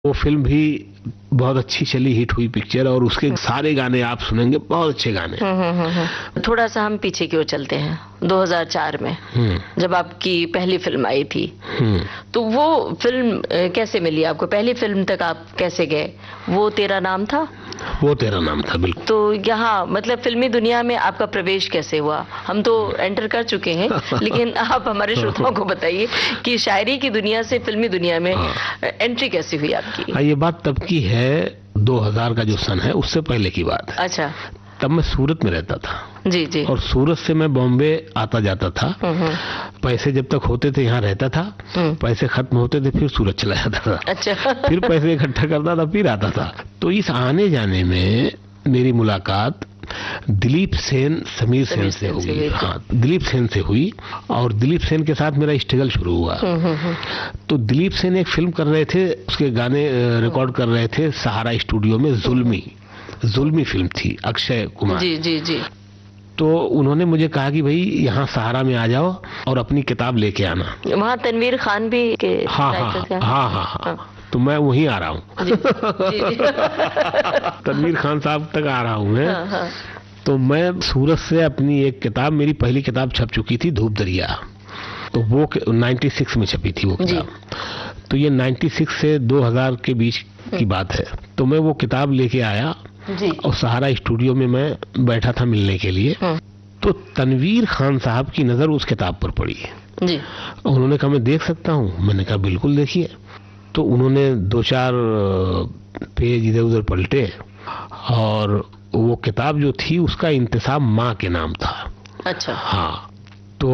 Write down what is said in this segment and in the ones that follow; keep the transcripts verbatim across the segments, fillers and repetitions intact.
वो फिल्म भी बहुत अच्छी चली, हिट हुई पिक्चर, और उसके सारे गाने आप सुनेंगे, बहुत अच्छे गाने। हम्म हम्म हम्म। थोड़ा सा हम पीछे की ओर चलते हैं, दो हज़ार चार में जब आपकी पहली फिल्म आई थी, तो वो फिल्म अ, कैसे मिली आपको? पहली फिल्म तक आप कैसे गए? वो तेरा नाम था? वो तेरा नाम था, बिल्कुल। तो यहाँ मतलब फिल्मी दुनिया में आपका प्रवेश कैसे हुआ? हम तो एंटर कर चुके हैं, लेकिन आप हमारे श्रोताओं को बताइए कि शायरी की दुनिया से फिल्मी दुनिया में एंट्री कैसे हुई आपकी? हाँ, ये बात तब की है, दो हज़ार का जो सन है उससे पहले की बात है। अच्छा। तब मैं सूरत में रहता था। जी जी। और सूरत से मैं बॉम्बे आता जाता था। पैसे जब तक होते थे यहाँ रहता था, पैसे खत्म होते थे फिर सूरत चला जाता था। अच्छा। फिर पैसे इकट्ठा करता था, फिर आता था। तो इस आने जाने में मेरी मुलाकात दिलीप सेन, समीर सेन से हुई। हाँ, दिलीप सेन से हुई, और दिलीप सेन के साथ मेरा स्ट्रगल शुरू हुआ। तो दिलीप सेन एक फिल्म कर रहे थे, उसके गाने रिकॉर्ड कर रहे थे सहारा स्टूडियो में। जुल्मी जुल्मी फिल्म थी, अक्षय कुमार। जी जी जी। तो उन्होंने मुझे कहा कि भाई यहाँ सहारा में आ जाओ और अपनी किताब लेके आना। वहाँ तनवीर खान भी के हाँ हाँ हाँ हाँ हाँ, हाँ। तो मैं वहीं आ रहा हूँ। तनवीर खान साहब तक आ रहा हूँ मैं। हाँ, हाँ। तो मैं सूरत से अपनी एक किताब, मेरी पहली किताब छप चुकी थी, धूप दरिया, तो वो छियानवे में छपी थी वो किताब। तो ये छियानवे से दो हज़ार के बीच की बात है। तो मैं वो किताब लेके आया जी। और सहारा स्टूडियो में मैं बैठा था मिलने के लिए। तो तनवीर खान साहब की नजर उस किताब पर पड़ी जी। उन्होंने कहा मैं देख सकता हूँ? मैंने कहा बिल्कुल देखिए। तो उन्होंने दो चार पेज इधर उधर पलटे, और वो किताब जो थी उसका इंतसाब माँ के नाम था। अच्छा। हाँ। तो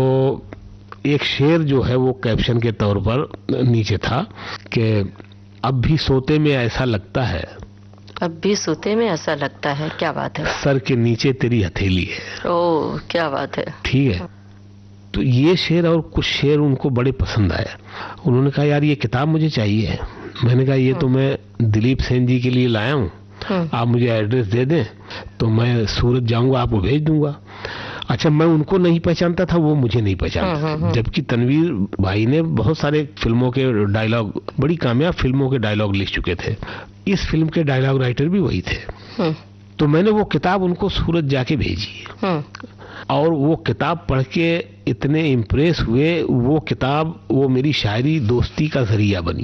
एक शेर जो है वो कैप्शन के तौर पर नीचे था कि अब भी सोते में ऐसा लगता है, अब भी सोते में ऐसा लगता है। क्या बात है? सर के नीचे तेरी हथेली है। ओह, क्या बात है। ठीक है। तो ये शेर और कुछ शेर उनको बड़े पसंद आए। उन्होंने कहा यार ये किताब मुझे चाहिए। मैंने कहा ये तो मैं दिलीप सेन जी के लिए लाया हूँ, आप मुझे एड्रेस दे दें तो मैं सूरत जाऊंगा, आपको भेज दूंगा। अच्छा, मैं उनको नहीं पहचानता था, वो मुझे नहीं पहचानता, जबकि तनवीर भाई ने बहुत सारे फिल्मों के डायलॉग, बड़ी कामयाब फिल्मों के डायलॉग लिख चुके थे। इस फिल्म के डायलॉग राइटर भी वही थे। तो मैंने वो किताब उनको सूरत जाके भेजी, और वो किताब पढ़ के इतने इम्प्रेस हुए, वो किताब वो मेरी शायरी दोस्ती का जरिया बनी।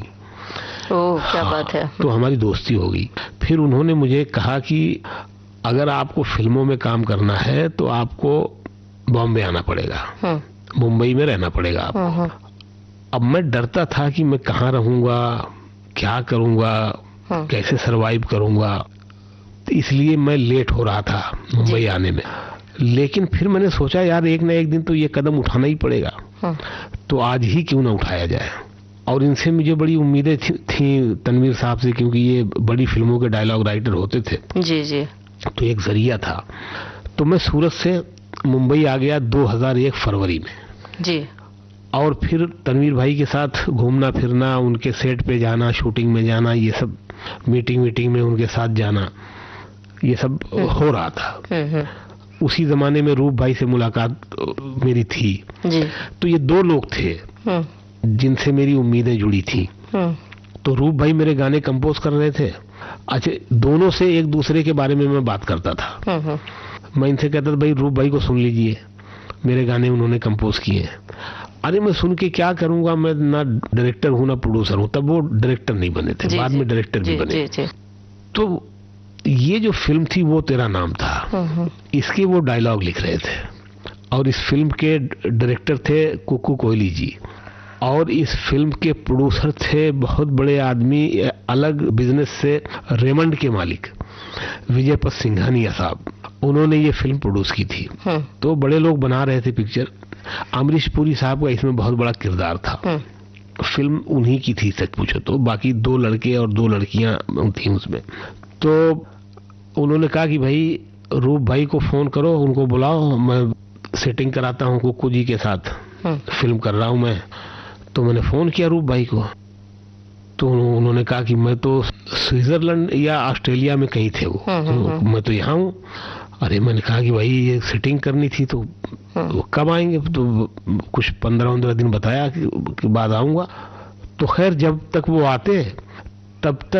ओह, क्या बात है। तो हमारी दोस्ती हो गई। फिर उन्होंने मुझे कहा कि अगर आपको फिल्मों में काम करना है तो आपको बॉम्बे आना पड़ेगा, मुंबई में रहना पड़ेगा आपको। अब मैं डरता था कि मैं कहाँ रहूंगा, क्या करूंगा, कैसे सरवाइव करूंगा, तो इसलिए मैं लेट हो रहा था मुंबई आने में। लेकिन फिर मैंने सोचा यार एक ना एक दिन तो ये कदम उठाना ही पड़ेगा, तो आज ही क्यों ना उठाया जाए। और इनसे मुझे बड़ी उम्मीदें थी, थी तनवीर साहब से, क्योंकि ये बड़ी फिल्मों के डायलॉग राइटर होते थे। जी जी। तो एक जरिया था। तो मैं सूरत से मुंबई आ गया दो हज़ार एक फरवरी में जी। और फिर तनवीर भाई के साथ घूमना फिरना, उनके सेट पे जाना, शूटिंग में जाना, ये सब मीटिंग मीटिंग में उनके साथ जाना, ये सब हो रहा था। उसी जमाने में रूप भाई से मुलाकात मेरी थी जी। तो ये दो लोग थे जिनसे मेरी उम्मीदें जुड़ी थी। तो रूप भाई मेरे गाने कंपोज कर रहे थे। अच्छा, दोनों से एक दूसरे के बारे में मैं बात करता था। मैं इनसे कहता था भाई रूप भाई को सुन लीजिए, मेरे गाने उन्होंने कंपोज किए हैं। अरे मैं सुन के क्या करूंगा, मैं ना डायरेक्टर हूँ ना प्रोड्यूसर हूँ। तब वो डायरेक्टर नहीं बने थे, बाद में डायरेक्टर भी बने। जी, जी। तो ये जो फिल्म थी वो तेरा नाम था, इसके वो डायलॉग लिख रहे थे, और इस फिल्म के डायरेक्टर थे कुकू कोहली जी, और इस फिल्म के प्रोड्यूसर थे बहुत बड़े आदमी, अलग बिजनेस से, रेमंड के मालिक विजयपत सिंघानिया साहब। उन्होंने ये फिल्म प्रोड्यूस की थी। तो बड़े लोग बना रहे थे पिक्चर। अमरीश पुरी साहब का इसमें बहुत बड़ा किरदार था। फिल्म उन्हीं की थी सच पूछो तो, बाकी दो लड़के और दो लड़कियां थी उसमें। तो उन्होंने कहा कि भाई रूप भाई को फोन करो, उनको बुलाओ, मैं सेटिंग कराता हूँ कुक्कू जी के साथ, फिल्म कर रहा हूँ मैं। तो मैंने फोन किया रूप भाई को, तो उन्होंने कहा कि मैं तो स्विट्जरलैंड या ऑस्ट्रेलिया में कहीं थे वो, तो मैं तो यहाँ हूँ। अरे मैंने कहा कि भाई ये सेटिंग करनी थी, तो कब आएंगे? तो कुछ पंद्रह पंद्रह दिन बताया कि, कि बाद आऊंगा। तो खैर जब तक वो आते तब तक